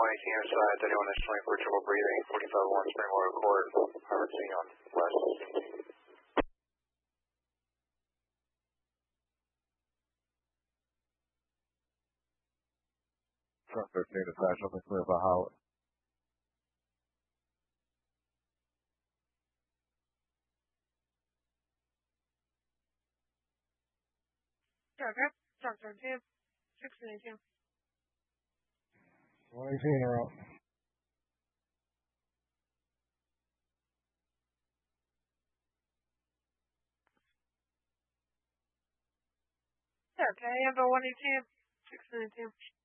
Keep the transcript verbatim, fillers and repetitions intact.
eighteen side, thirty-one inch twenty-four triple breathing, forty-five one Springwater Court, Harvard City on west. Front thirteen to flash up and clear for Howard. Okay, front thirteen, sixteen eighteen. one eighteen are out. Okay, Amber one eighteen, sixteen eighteen.